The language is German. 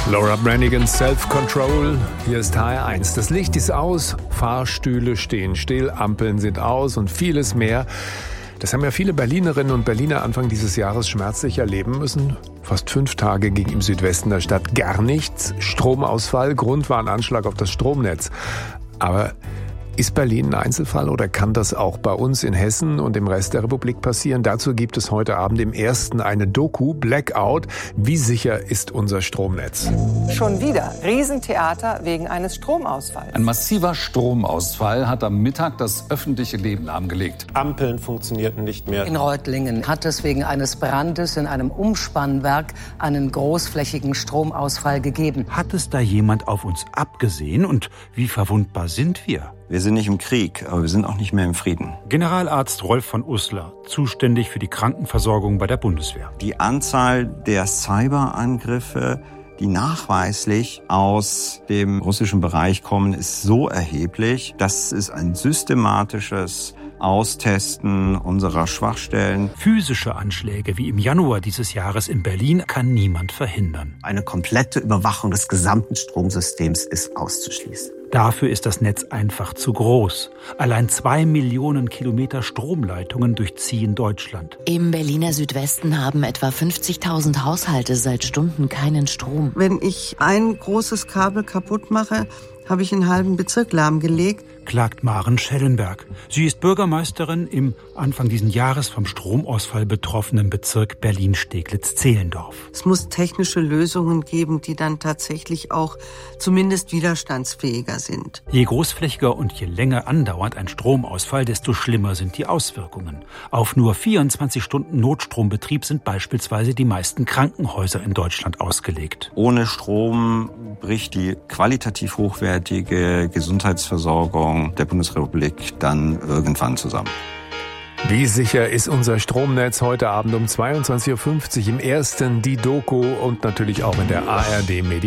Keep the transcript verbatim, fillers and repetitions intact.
Laura Branigan, Self-Control. Hier ist H R eins. Das Licht ist aus, Fahrstühle stehen still, Ampeln sind aus und vieles mehr. Das haben ja viele Berlinerinnen und Berliner Anfang dieses Jahres schmerzlich erleben müssen. Fast fünf Tage ging im Südwesten der Stadt gar nichts. Stromausfall, Grund war ein Anschlag auf das Stromnetz. Aber ist Berlin ein Einzelfall oder kann das auch bei uns in Hessen und im Rest der Republik passieren? Dazu gibt es heute Abend im ersten eine Doku, Blackout. Wie sicher ist unser Stromnetz? Schon wieder Riesentheater wegen eines Stromausfalls. Ein massiver Stromausfall hat am Mittag das öffentliche Leben lahmgelegt. Ampeln funktionierten nicht mehr. In Reutlingen hat es wegen eines Brandes in einem Umspannwerk einen großflächigen Stromausfall gegeben. Hat es da jemand auf uns abgesehen und wie verwundbar sind wir? Wir sind nicht im Krieg, aber wir sind auch nicht mehr im Frieden. Generalarzt Rolf von Uslar, zuständig für die Krankenversorgung bei der Bundeswehr. Die Anzahl der Cyberangriffe, die nachweislich aus dem russischen Bereich kommen, ist so erheblich, dass es ein systematisches Austesten unserer Schwachstellen. Physische Anschläge wie im Januar dieses Jahres in Berlin kann niemand verhindern. Eine komplette Überwachung des gesamten Stromsystems ist auszuschließen. Dafür ist das Netz einfach zu groß. Allein zwei Millionen Kilometer Stromleitungen durchziehen Deutschland. Im Berliner Südwesten haben etwa fünfzigtausend Haushalte seit Stunden keinen Strom. Wenn ich ein großes Kabel kaputt mache, habe ich einen halben Bezirk lahmgelegt. Klagt Maren Schellenberg. Sie ist Bürgermeisterin im Anfang dieses Jahres vom Stromausfall betroffenen Bezirk Berlin-Steglitz-Zehlendorf. Es muss technische Lösungen geben, die dann tatsächlich auch zumindest widerstandsfähiger sind. Je großflächiger und je länger andauernd ein Stromausfall, desto schlimmer sind die Auswirkungen. Auf nur vierundzwanzig Stunden Notstrombetrieb sind beispielsweise die meisten Krankenhäuser in Deutschland ausgelegt. Ohne Strom bricht die qualitativ hochwertige Gesundheitsversorgung der Bundesrepublik dann irgendwann zusammen. Wie sicher ist unser Stromnetz? Heute Abend um zweiundzwanzig Uhr fünfzig im ersten die Doku und natürlich auch in der A R D Mediathek.